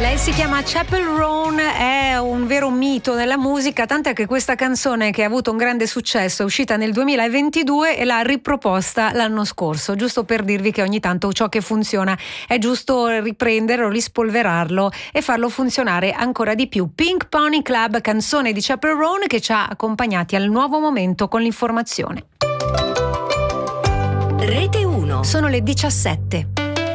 Lei si chiama Chappell Roan, è un vero mito della musica, tant'è che questa canzone, che ha avuto un grande successo, è uscita nel 2022 e l'ha riproposta l'anno scorso, giusto per dirvi che ogni tanto ciò che funziona è giusto riprenderlo, rispolverarlo e farlo funzionare ancora di più. Pink Pony Club, canzone di Chappell Roan che ci ha accompagnati al nuovo momento con l'informazione. Rete 1. Sono le 17.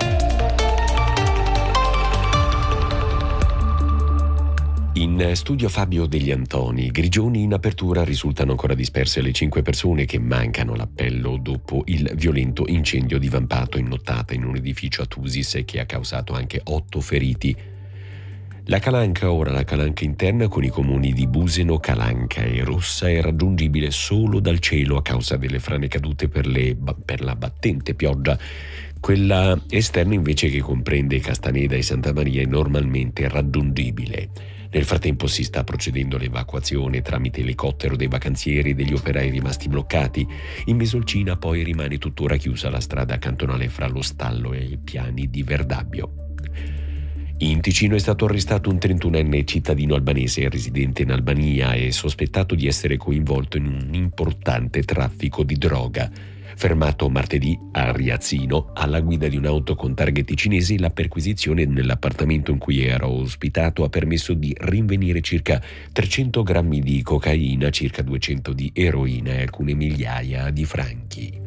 In studio Fabio Degli Antoni. Grigioni in apertura, risultano ancora disperse le 5 persone che mancano all'appello dopo il violento incendio divampato in nottata in un edificio a Tusis che ha causato anche 8 feriti. La Calanca, ora la Calanca interna con i comuni di Buseno, Calanca e Rossa, è raggiungibile solo dal cielo a causa delle frane cadute per la battente pioggia. Quella esterna invece, che comprende Castaneda e Santa Maria, è normalmente raggiungibile. Nel frattempo si sta procedendo all'evacuazione tramite elicottero dei vacanzieri e degli operai rimasti bloccati. In Mesolcina poi rimane tuttora chiusa la strada cantonale fra lo Stallo e i Piani di Verdabbio. In Ticino è stato arrestato un 31enne cittadino albanese residente in Albania e sospettato di essere coinvolto in un importante traffico di droga. Fermato martedì a Riazzino, alla guida di un'auto con targhe ticinesi, la perquisizione nell'appartamento in cui era ospitato ha permesso di rinvenire circa 300 grammi di cocaina, circa 200 di eroina e alcune migliaia di franchi.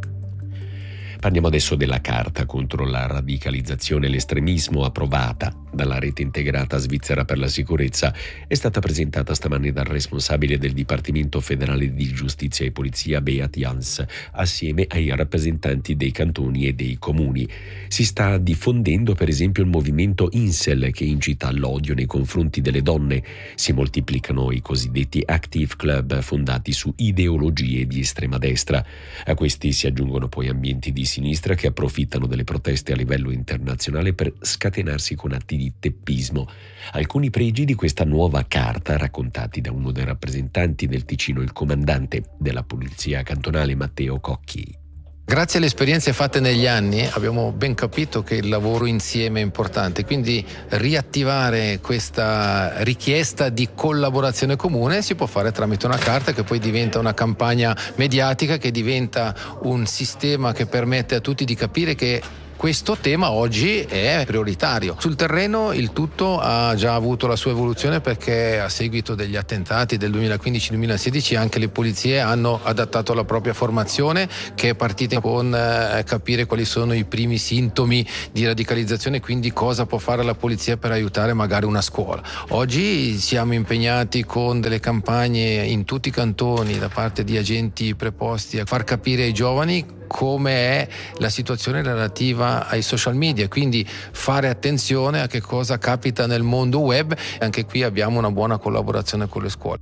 Parliamo adesso della Carta contro la radicalizzazione e l'estremismo, approvata dalla Rete Integrata Svizzera per la Sicurezza. È stata presentata stamane dal responsabile del Dipartimento Federale di Giustizia e Polizia Beat Jans assieme ai rappresentanti dei cantoni e dei comuni. Si sta diffondendo per esempio il movimento Incel, che incita all'odio nei confronti delle donne. Si moltiplicano i cosiddetti Active Club fondati su ideologie di estrema destra. A questi si aggiungono poi ambienti di sinistra che approfittano delle proteste a livello internazionale per scatenarsi con atti di teppismo. Alcuni pregi di questa nuova carta, raccontati da uno dei rappresentanti del Ticino, il comandante della polizia cantonale Matteo Cocchi. Grazie alle esperienze fatte negli anni abbiamo ben capito che il lavoro insieme è importante, quindi riattivare questa richiesta di collaborazione comune si può fare tramite una carta che poi diventa una campagna mediatica, che diventa un sistema che permette a tutti di capire che questo tema oggi è prioritario. Sul terreno il tutto ha già avuto la sua evoluzione, perché a seguito degli attentati del 2015-2016 anche le polizie hanno adattato la propria formazione, che è partita con capire quali sono i primi sintomi di radicalizzazione, quindi cosa può fare la polizia per aiutare magari una scuola. Oggi siamo impegnati con delle campagne in tutti i cantoni da parte di agenti preposti a far capire ai giovani come è la situazione relativa ai social media, quindi fare attenzione a che cosa capita nel mondo web. Anche qui abbiamo una buona collaborazione con le scuole.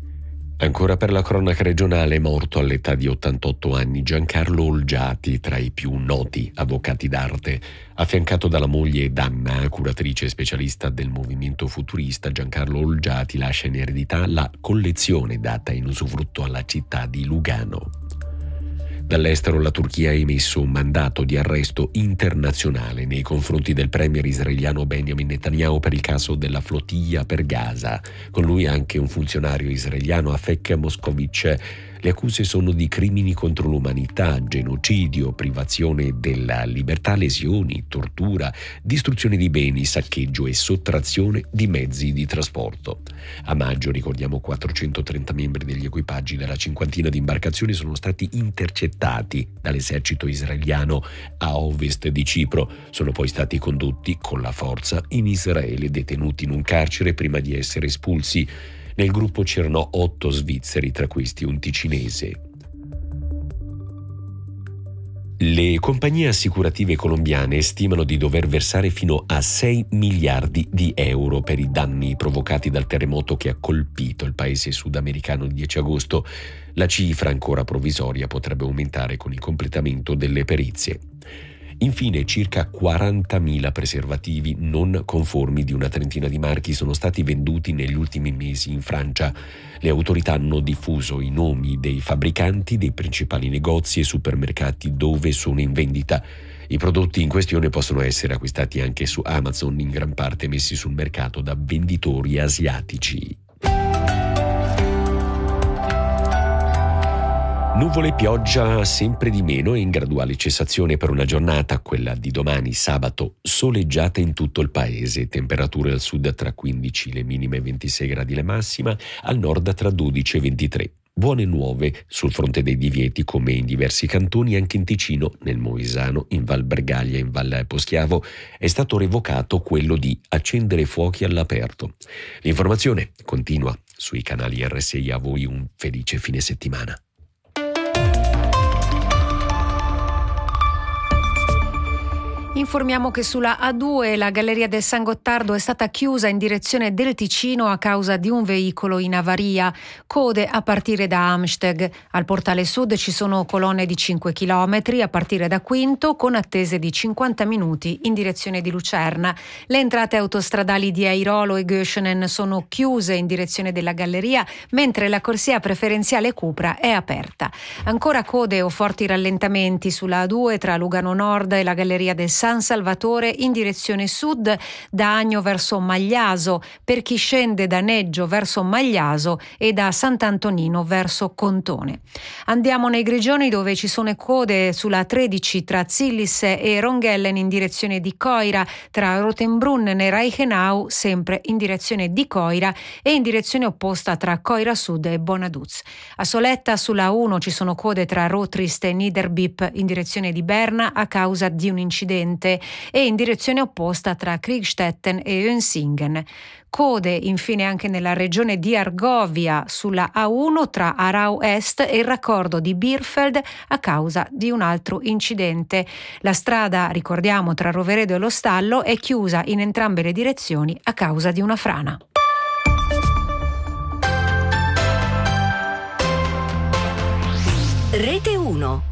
Ancora per la cronaca regionale, morto all'età di 88 anni Giancarlo Olgiati, tra i più noti avvocati d'arte. Affiancato dalla moglie Danna, curatrice specialista del movimento futurista, Giancarlo Olgiati lascia in eredità la collezione data in usufrutto alla città di Lugano. Dall'estero la Turchia ha emesso un mandato di arresto internazionale nei confronti del premier israeliano Benjamin Netanyahu per il caso della flottiglia per Gaza. Con lui anche un funzionario israeliano, Afek Moscovic. Le accuse sono di crimini contro l'umanità, genocidio, privazione della libertà, lesioni, tortura, distruzione di beni, saccheggio e sottrazione di mezzi di trasporto. A maggio, ricordiamo, 430 membri degli equipaggi della cinquantina di imbarcazioni sono stati intercettati dall'esercito israeliano a ovest di Cipro. Sono poi stati condotti con la forza in Israele, detenuti in un carcere prima di essere espulsi. Nel gruppo c'erano 8 svizzeri, tra questi un ticinese. Le compagnie assicurative colombiane stimano di dover versare fino a 6 miliardi di euro per i danni provocati dal terremoto che ha colpito il paese sudamericano il 10 agosto. La cifra, ancora provvisoria, potrebbe aumentare con il completamento delle perizie. Infine, circa 40.000 preservativi non conformi di una trentina di marchi sono stati venduti negli ultimi mesi in Francia. Le autorità hanno diffuso i nomi dei fabbricanti, dei principali negozi e supermercati dove sono in vendita. I prodotti in questione possono essere acquistati anche su Amazon, in gran parte messi sul mercato da venditori asiatici. Nuvole e pioggia sempre di meno e in graduale cessazione per una giornata, quella di domani sabato, soleggiata in tutto il paese, temperature al sud tra 15 le minime e 26 gradi la massima, al nord tra 12 e 23. Buone nuove sul fronte dei divieti, come in diversi cantoni, anche in Ticino, nel Moesano, in Val Bregaglia e in Val Poschiavo è stato revocato quello di accendere fuochi all'aperto. L'informazione continua sui canali RSI. A voi un felice fine settimana. Informiamo che sulla A2 la galleria del San Gottardo è stata chiusa in direzione del Ticino a causa di un veicolo in avaria. Code a partire da Amsteg. Al portale sud ci sono colonne di 5 km a partire da Quinto, con attese di 50 minuti in direzione di Lucerna. Le entrate autostradali di Airolo e Göschenen sono chiuse in direzione della galleria, mentre la corsia preferenziale Cupra è aperta. Ancora code o forti rallentamenti sulla A2 tra Lugano Nord e la galleria del San Salvatore in direzione sud, da Agno verso Magliaso, per chi scende da Neggio verso Magliaso e da Sant'Antonino verso Contone. Andiamo nei Grigioni, dove ci sono code sulla 13 tra Zillis e Ronghellen in direzione di Coira, tra Rotenbrunnen e Reichenau sempre in direzione di Coira e in direzione opposta tra Coira Sud e Bonaduz. A Soletta sulla 1 ci sono code tra Rotrist e Niederbipp in direzione di Berna a causa di un incidente, e in direzione opposta tra Kriegstetten e Önsingen. Code infine anche nella regione di Argovia sulla A1 tra Arau Est e il raccordo di Birfeld a causa di un altro incidente. La strada, ricordiamo, tra Roveredo e Lo Stallo è chiusa in entrambe le direzioni a causa di una frana. Rete 1.